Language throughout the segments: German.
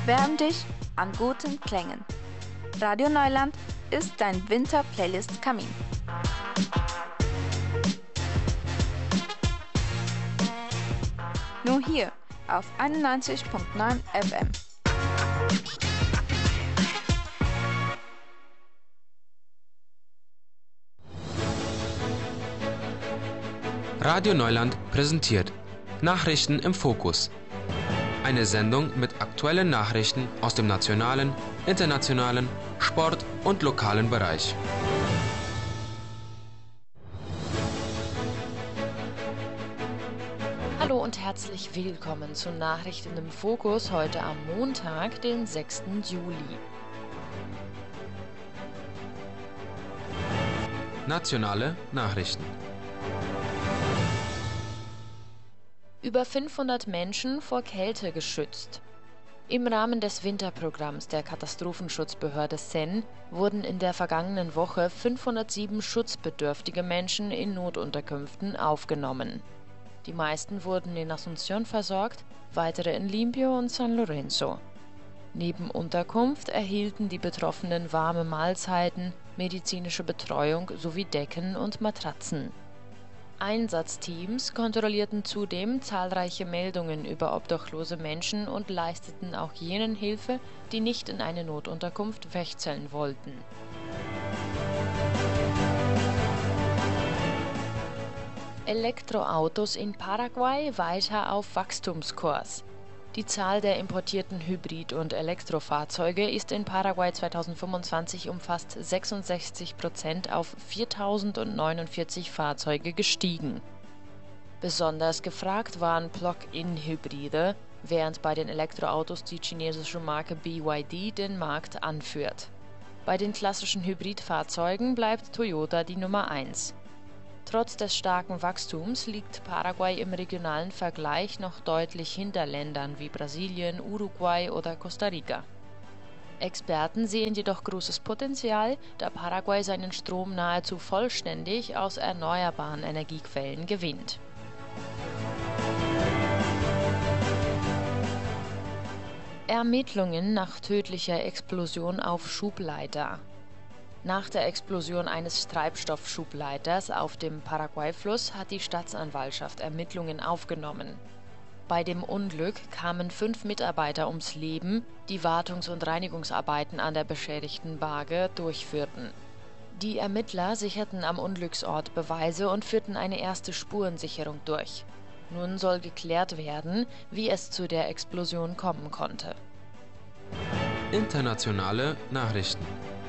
Wärm dich an guten Klängen. Radio Neuland ist dein Winter-Playlist-Kamin. Nur hier auf 91.9 FM. Radio Neuland präsentiert Nachrichten im Fokus. Eine Sendung mit aktuellen Nachrichten aus dem nationalen, internationalen, Sport- und lokalen Bereich. Hallo und herzlich willkommen zu Nachrichten im Fokus heute am Montag, den 6. Juli. Nationale Nachrichten. Über 500 Menschen vor Kälte geschützt. Im Rahmen des Winterprogramms der Katastrophenschutzbehörde SEN wurden in der vergangenen Woche 507 schutzbedürftige Menschen in Notunterkünften aufgenommen. Die meisten wurden in Asunción versorgt, weitere in Limpio und San Lorenzo. Neben Unterkunft erhielten die Betroffenen warme Mahlzeiten, medizinische Betreuung sowie Decken und Matratzen. Einsatzteams kontrollierten zudem zahlreiche Meldungen über obdachlose Menschen und leisteten auch jenen Hilfe, die nicht in eine Notunterkunft wechseln wollten. Elektroautos in Paraguay weiter auf Wachstumskurs. Die Zahl der importierten Hybrid- und Elektrofahrzeuge ist in Paraguay 2025 um fast 66% auf 4.049 Fahrzeuge gestiegen. Besonders gefragt waren Plug-in-Hybride, während bei den Elektroautos die chinesische Marke BYD den Markt anführt. Bei den klassischen Hybridfahrzeugen bleibt Toyota die Nummer 1. Trotz des starken Wachstums liegt Paraguay im regionalen Vergleich noch deutlich hinter Ländern wie Brasilien, Uruguay oder Costa Rica. Experten sehen jedoch großes Potenzial, da Paraguay seinen Strom nahezu vollständig aus erneuerbaren Energiequellen gewinnt. Ermittlungen nach tödlicher Explosion auf Schubleiter. Nach der Explosion eines Treibstoffschubleiters auf dem Paraguay-Fluss hat die Staatsanwaltschaft Ermittlungen aufgenommen. Bei dem Unglück kamen 5 Mitarbeiter ums Leben, die Wartungs- und Reinigungsarbeiten an der beschädigten Barge durchführten. Die Ermittler sicherten am Unglücksort Beweise und führten eine erste Spurensicherung durch. Nun soll geklärt werden, wie es zu der Explosion kommen konnte. Internationale Nachrichten.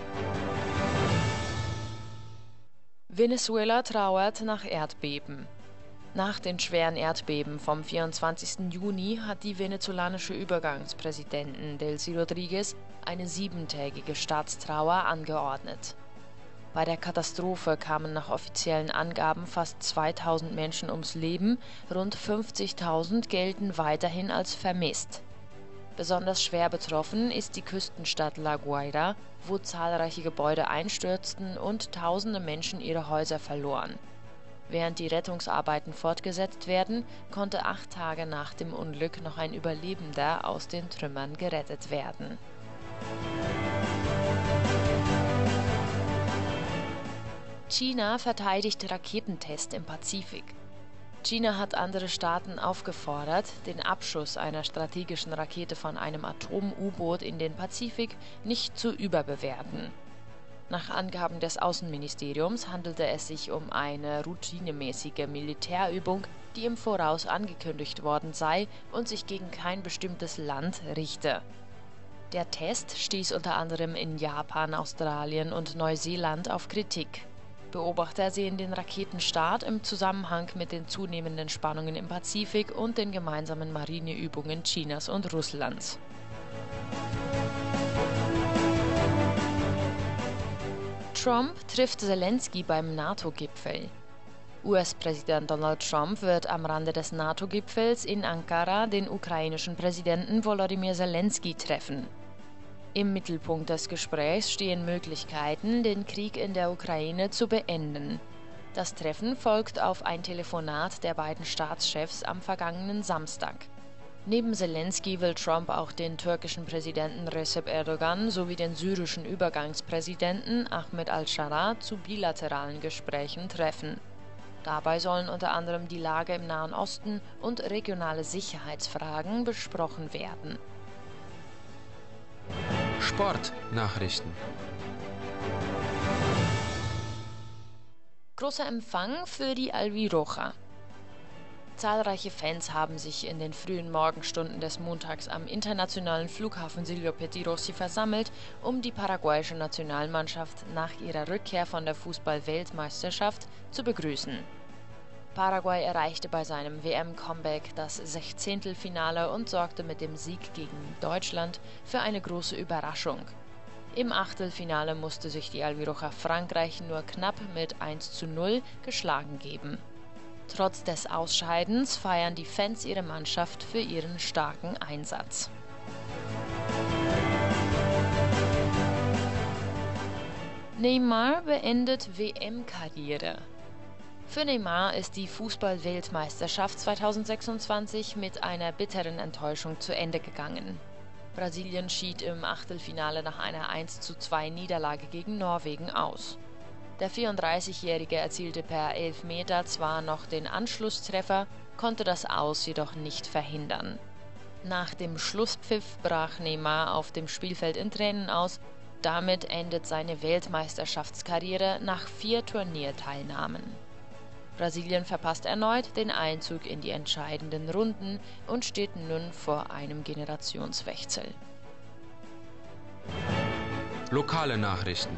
Venezuela trauert nach Erdbeben. Nach den schweren Erdbeben vom 24. Juni hat die venezolanische Übergangspräsidentin Delcy Rodríguez eine 7-tägige Staatstrauer angeordnet. Bei der Katastrophe kamen nach offiziellen Angaben fast 2000 Menschen ums Leben, rund 50.000 gelten weiterhin als vermisst. Besonders schwer betroffen ist die Küstenstadt La Guaira, wo zahlreiche Gebäude einstürzten und tausende Menschen ihre Häuser verloren. Während die Rettungsarbeiten fortgesetzt werden, konnte 8 Tage nach dem Unglück noch ein Überlebender aus den Trümmern gerettet werden. China verteidigt Raketentest im Pazifik. China hat andere Staaten aufgefordert, den Abschuss einer strategischen Rakete von einem Atom-U-Boot in den Pazifik nicht zu überbewerten. Nach Angaben des Außenministeriums handelte es sich um eine routinemäßige Militärübung, die im Voraus angekündigt worden sei und sich gegen kein bestimmtes Land richte. Der Test stieß unter anderem in Japan, Australien und Neuseeland auf Kritik. Beobachter sehen den Raketenstart im Zusammenhang mit den zunehmenden Spannungen im Pazifik und den gemeinsamen Marineübungen Chinas und Russlands. Trump trifft Zelensky beim NATO-Gipfel. US-Präsident Donald Trump wird am Rande des NATO-Gipfels in Ankara den ukrainischen Präsidenten Volodymyr Zelensky treffen. Im Mittelpunkt des Gesprächs stehen Möglichkeiten, den Krieg in der Ukraine zu beenden. Das Treffen folgt auf ein Telefonat der beiden Staatschefs am vergangenen Samstag. Neben Zelensky will Trump auch den türkischen Präsidenten Recep Erdogan sowie den syrischen Übergangspräsidenten Ahmed al-Shara zu bilateralen Gesprächen treffen. Dabei sollen unter anderem die Lage im Nahen Osten und regionale Sicherheitsfragen besprochen werden. Sportnachrichten. Großer Empfang für die Albiroja. Zahlreiche Fans haben sich in den frühen Morgenstunden des Montags am internationalen Flughafen Silvio Pettirossi versammelt, um die paraguayische Nationalmannschaft nach ihrer Rückkehr von der Fußball-Weltmeisterschaft zu begrüßen. Paraguay erreichte bei seinem WM-Comeback das Sechzehntelfinale und sorgte mit dem Sieg gegen Deutschland für eine große Überraschung. Im Achtelfinale musste sich die Albiroja Frankreich nur knapp mit 1:0 geschlagen geben. Trotz des Ausscheidens feiern die Fans ihre Mannschaft für ihren starken Einsatz. Neymar beendet WM-Karriere. Für Neymar ist die Fußball-Weltmeisterschaft 2026 mit einer bitteren Enttäuschung zu Ende gegangen. Brasilien schied im Achtelfinale nach einer 1:2 Niederlage gegen Norwegen aus. Der 34-Jährige erzielte per Elfmeter zwar noch den Anschlusstreffer, konnte das Aus jedoch nicht verhindern. Nach dem Schlusspfiff brach Neymar auf dem Spielfeld in Tränen aus. Damit endet seine Weltmeisterschaftskarriere nach 4 Turnierteilnahmen. Brasilien verpasst erneut den Einzug in die entscheidenden Runden und steht nun vor einem Generationswechsel. Lokale Nachrichten.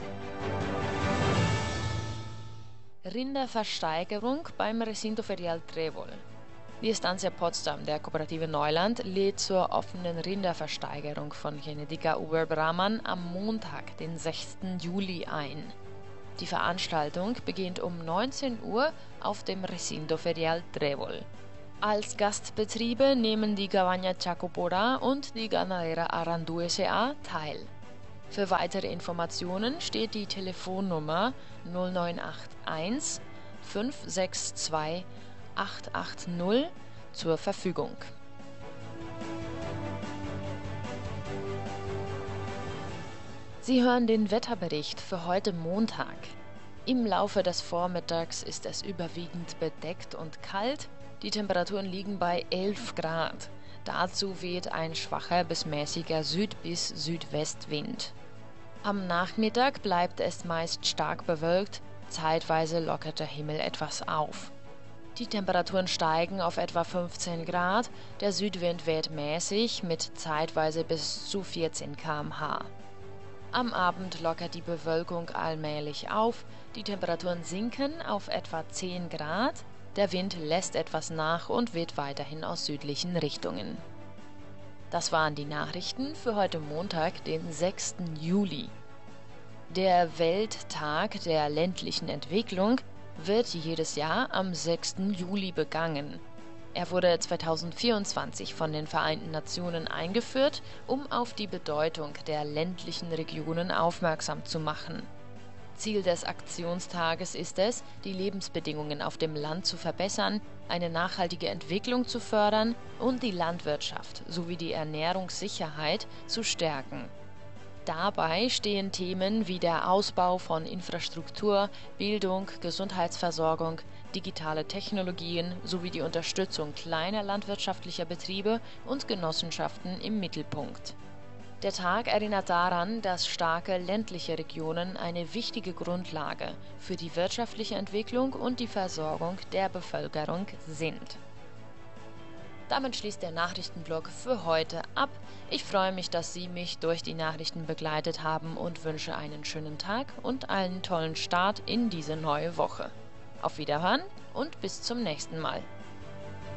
Rinderversteigerung beim Recinto Ferial Trébol. Die Estancia Potsdam der Kooperative Neuland lädt zur offenen Rinderversteigerung von Genetica Uber Brahman am Montag, den 6. Juli ein. Die Veranstaltung beginnt um 19 Uhr auf dem Recinto Ferial Trébol. Als Gastbetriebe nehmen die Cabaña Chacopora und die Ganadera Arandu S.A. teil. Für weitere Informationen steht die Telefonnummer 0981 562 880 zur Verfügung. Sie hören den Wetterbericht für heute Montag. Im Laufe des Vormittags ist es überwiegend bedeckt und kalt. Die Temperaturen liegen bei 11 Grad. Dazu weht ein schwacher bis mäßiger Süd- bis Südwestwind. Am Nachmittag bleibt es meist stark bewölkt, zeitweise lockert der Himmel etwas auf. Die Temperaturen steigen auf etwa 15 Grad, der Südwind weht mäßig mit zeitweise bis zu 14 km/h. Am Abend lockert die Bewölkung allmählich auf, die Temperaturen sinken auf etwa 10 Grad, der Wind lässt etwas nach und weht weiterhin aus südlichen Richtungen. Das waren die Nachrichten für heute Montag, den 6. Juli. Der Welttag der ländlichen Entwicklung wird jedes Jahr am 6. Juli begangen. Er wurde 2024 von den Vereinten Nationen eingeführt, um auf die Bedeutung der ländlichen Regionen aufmerksam zu machen. Ziel des Aktionstages ist es, die Lebensbedingungen auf dem Land zu verbessern, eine nachhaltige Entwicklung zu fördern und die Landwirtschaft sowie die Ernährungssicherheit zu stärken. Dabei stehen Themen wie der Ausbau von Infrastruktur, Bildung, Gesundheitsversorgung, digitale Technologien sowie die Unterstützung kleiner landwirtschaftlicher Betriebe und Genossenschaften im Mittelpunkt. Der Tag erinnert daran, dass starke ländliche Regionen eine wichtige Grundlage für die wirtschaftliche Entwicklung und die Versorgung der Bevölkerung sind. Damit schließt der Nachrichtenblock für heute ab. Ich freue mich, dass Sie mich durch die Nachrichten begleitet haben und wünsche einen schönen Tag und einen tollen Start in diese neue Woche. Auf Wiederhören und bis zum nächsten Mal.